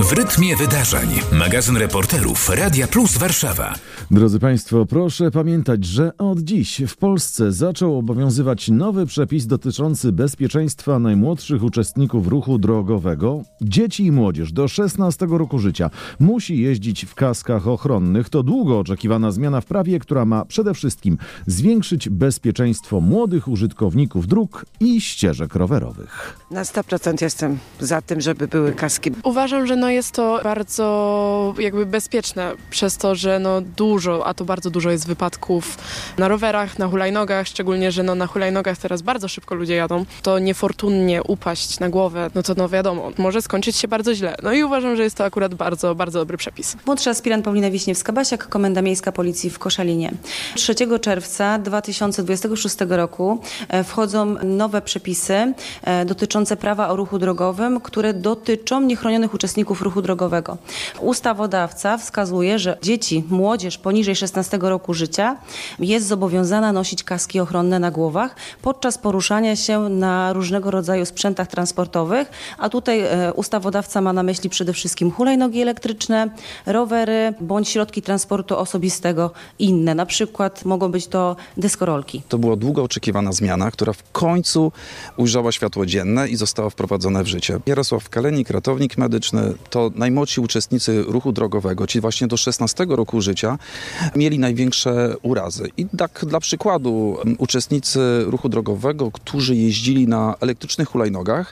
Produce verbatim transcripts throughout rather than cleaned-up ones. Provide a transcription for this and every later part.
W rytmie wydarzeń. Magazyn reporterów Radia Plus Warszawa. Drodzy Państwo, proszę pamiętać, że od dziś w Polsce zaczął obowiązywać nowy przepis dotyczący bezpieczeństwa najmłodszych uczestników ruchu drogowego. Dzieci i młodzież do szesnastego roku życia musi jeździć w kaskach ochronnych. To długo oczekiwana zmiana w prawie, która ma przede wszystkim zwiększyć bezpieczeństwo młodych użytkowników dróg i ścieżek rowerowych. Na sto procent jestem za tym, żeby były kaski. Uważam, że no jest to bardzo jakby bezpieczne przez to, że no dużo, a to bardzo dużo jest wypadków na rowerach, na hulajnogach, szczególnie, że no na hulajnogach teraz bardzo szybko ludzie jadą. To niefortunnie upaść na głowę, no to no wiadomo, może skończyć się bardzo źle. No i uważam, że jest to akurat bardzo, bardzo dobry przepis. Młodsza aspirant Paulina Wiśniewska-Basiak, Komenda Miejska Policji w Koszalinie. trzeciego czerwca dwa tysiące dwudziestego szóstego roku wchodzą nowe przepisy dotyczące prawa o ruchu drogowym, które dotyczą niechronionych uczestników ruchu drogowego. Ustawodawca wskazuje, że dzieci, młodzież poniżej szesnastego roku życia jest zobowiązana nosić kaski ochronne na głowach podczas poruszania się na różnego rodzaju sprzętach transportowych, a tutaj e, ustawodawca ma na myśli przede wszystkim hulajnogi elektryczne, rowery bądź środki transportu osobistego i inne. Na przykład mogą być to deskorolki. To była długo oczekiwana zmiana, która w końcu ujrzała światło dzienne i została wprowadzona w życie. Jarosław Kalenik, ratownik medyczny, to najmłodsi uczestnicy ruchu drogowego, ci właśnie do szesnastego roku życia, mieli największe urazy. I tak dla przykładu uczestnicy ruchu drogowego, którzy jeździli na elektrycznych hulajnogach,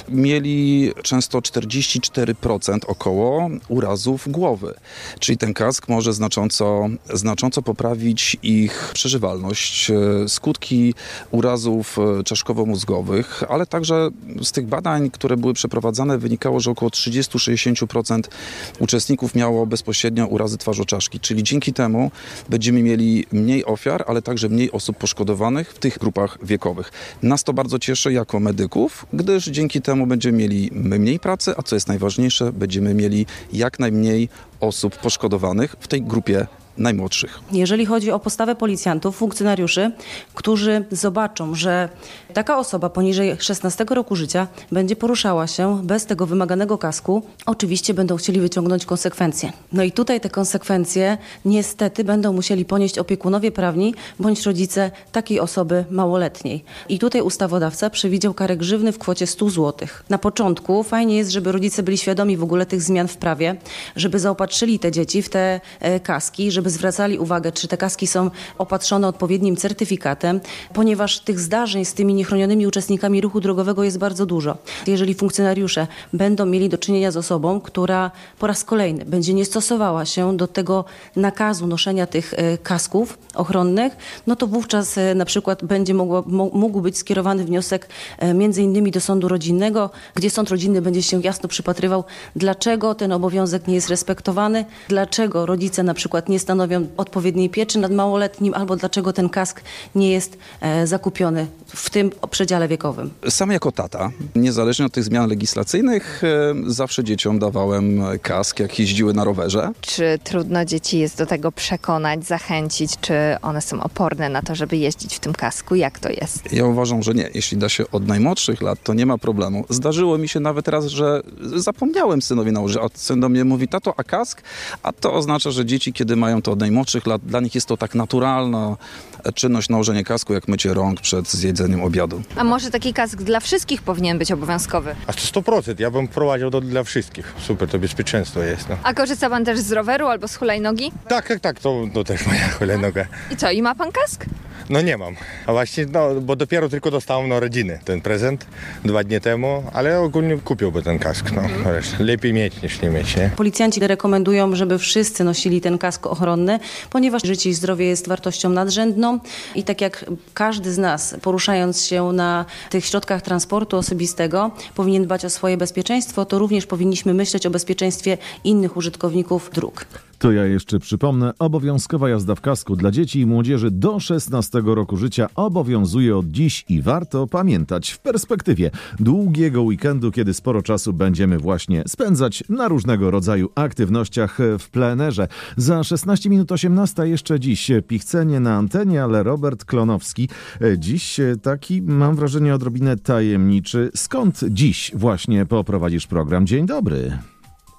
mieli często czterdzieści cztery procent około urazów głowy. Czyli ten kask może znacząco, znacząco poprawić ich przeżywalność, skutki urazów czaszkowo-mózgowych, ale także z tych badań, które były przeprowadzane, wynikało, że około trzydzieści do sześćdziesięciu procent uczestników miało bezpośrednio urazy twarzoczaszki. Czyli dzięki temu będziemy mieli mniej ofiar, ale także mniej osób poszkodowanych w tych grupach wiekowych. Nas to bardzo cieszy jako medyków, gdyż dzięki temu będziemy mieli my mniej pracy, a co jest najważniejsze, będziemy mieli jak najmniej osób poszkodowanych w tej grupie najmłodszych. Jeżeli chodzi o postawę policjantów, funkcjonariuszy, którzy zobaczą, że taka osoba poniżej szesnastego roku życia będzie poruszała się bez tego wymaganego kasku, oczywiście będą chcieli wyciągnąć konsekwencje. No i tutaj te konsekwencje niestety będą musieli ponieść opiekunowie prawni bądź rodzice takiej osoby małoletniej. I tutaj ustawodawca przewidział karę grzywny w kwocie stu złotych. Na początku fajnie jest, żeby rodzice byli świadomi w ogóle tych zmian w prawie, żeby zaopatrzyli te dzieci w te e, kaski, żeby żeby zwracali uwagę, czy te kaski są opatrzone odpowiednim certyfikatem, ponieważ tych zdarzeń z tymi niechronionymi uczestnikami ruchu drogowego jest bardzo dużo. Jeżeli funkcjonariusze będą mieli do czynienia z osobą, która po raz kolejny będzie nie stosowała się do tego nakazu noszenia tych kasków ochronnych, no to wówczas na przykład będzie mogło, mógł być skierowany wniosek między innymi do sądu rodzinnego, gdzie sąd rodzinny będzie się jasno przypatrywał, dlaczego ten obowiązek nie jest respektowany, dlaczego rodzice na przykład nie stanowią odpowiedniej pieczy nad małoletnim, albo dlaczego ten kask nie jest e, zakupiony w tym przedziale wiekowym. Sam jako tata, niezależnie od tych zmian legislacyjnych, e, zawsze dzieciom dawałem kask, jak jeździły na rowerze. Czy trudno dzieci jest do tego przekonać, zachęcić, czy one są oporne na to, żeby jeździć w tym kasku? Jak to jest? Ja uważam, że nie. Jeśli da się od najmłodszych lat, to nie ma problemu. Zdarzyło mi się nawet raz, że zapomniałem synowi nałożyć, a syn do mnie mówi: tato, a kask? A to oznacza, że dzieci, kiedy mają to od najmłodszych lat, dla nich jest to tak naturalna czynność nałożenie kasku, jak mycie rąk przed zjedzeniem obiadu. A może taki kask dla wszystkich powinien być obowiązkowy? A to sto procent. Ja bym wprowadził to dla wszystkich. Super, to bezpieczeństwo jest. No. A korzysta pan też z roweru albo z hulajnogi? Tak, tak, tak. To, to też moja hulajnoga. I co, i ma pan kask? No nie mam. A właśnie, no, bo dopiero tylko dostałem na rodziny ten prezent dwa dni temu, ale ogólnie kupiłby ten kask. No. Mm. Lepiej mieć niż nie mieć, nie? Policjanci rekomendują, żeby wszyscy nosili ten kask ochronny, ponieważ życie i zdrowie jest wartością nadrzędną i tak jak każdy z nas, poruszając się na tych środkach transportu osobistego, powinien dbać o swoje bezpieczeństwo, to również powinniśmy myśleć o bezpieczeństwie innych użytkowników dróg. To ja jeszcze przypomnę, obowiązkowa jazda w kasku dla dzieci i młodzieży do szesnastego roku życia obowiązuje od dziś i warto pamiętać w perspektywie długiego weekendu, kiedy sporo czasu będziemy właśnie spędzać na różnego rodzaju aktywnościach w plenerze. Za szesnaście minut osiemnasta jeszcze dziś pichcenie na antenie, ale Robert Klonowski dziś taki, mam wrażenie, odrobinę tajemniczy. Skąd dziś właśnie poprowadzisz program? Dzień dobry.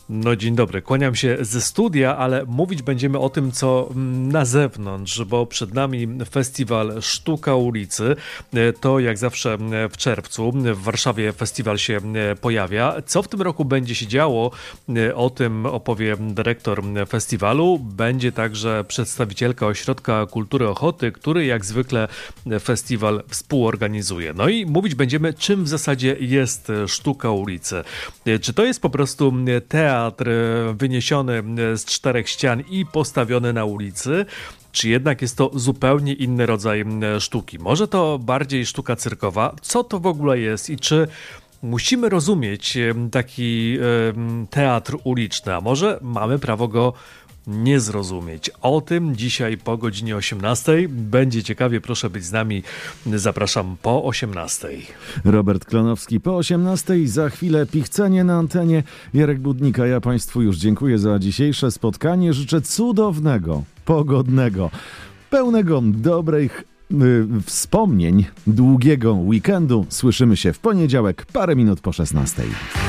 No dzień dobry, kłaniam się ze studia, ale mówić będziemy o tym, co na zewnątrz, bo przed nami festiwal Sztuka ulicy. To jak zawsze w czerwcu w Warszawie festiwal się pojawia. Co w tym roku będzie się działo, o tym opowie dyrektor festiwalu. Będzie także przedstawicielka Ośrodka Kultury Ochoty, który jak zwykle festiwal współorganizuje. No i mówić będziemy, czym w zasadzie jest Sztuka ulicy. Czy to jest po prostu teatr wyniesiony z czterech ścian i postawiony na ulicy, czy jednak jest to zupełnie inny rodzaj sztuki? Może to bardziej sztuka cyrkowa? Co to w ogóle jest i czy musimy rozumieć taki teatr uliczny, a może mamy prawo go nie zrozumieć? O tym dzisiaj po godzinie osiemnastej. Będzie ciekawie, proszę być z nami. Zapraszam po osiemnastej. Robert Klonowski po osiemnastej. Za chwilę pichcenie na antenie. Jarek Budnik, a ja Państwu już dziękuję za dzisiejsze spotkanie. Życzę cudownego, pogodnego, pełnego dobrych y, wspomnień, długiego weekendu. Słyszymy się w poniedziałek, parę minut po szesnastej.